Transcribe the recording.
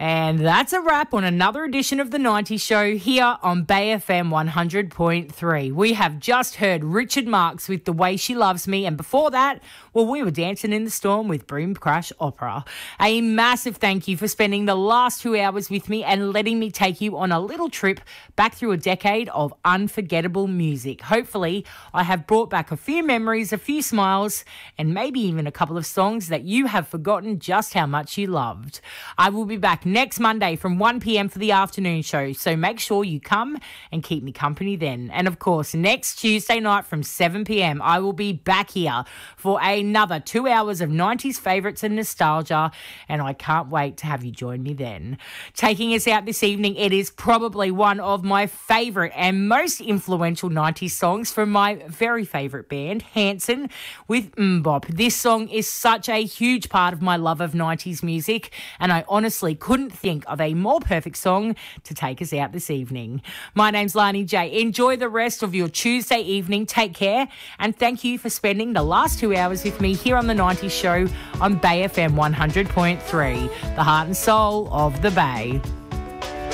And that's a wrap on another edition of The 90s Show here on Bay FM 100.3. We have just heard Richard Marx with The Way She Loves Me, and before that, well, we were dancing in the storm with Broom Crash Opera. A massive thank you for spending the last 2 hours with me and letting me take you on a little trip back through a decade of unforgettable music. Hopefully, I have brought back a few memories, a few smiles, and maybe even a couple of songs that you have forgotten just how much you loved. I will be back next Monday from 1 p.m. for the afternoon show, so make sure you come and keep me company then. And of course, next Tuesday night from 7 p.m, I will be back here for another 2 hours of 90s favourites and nostalgia, and I can't wait to have you join me then. Taking us out this evening, it is probably one of my favourite and most influential 90s songs from my very favourite band, Hanson, with MMMBop. This song is such a huge part of my love of 90s music, and I honestly couldn't think of a more perfect song to take us out this evening. My name's Lani J. Enjoy the rest of your Tuesday evening. Take care, and thank you for spending the last 2 hours with me here on The 90s Show on Bay FM 100.3, the heart and soul of the Bay.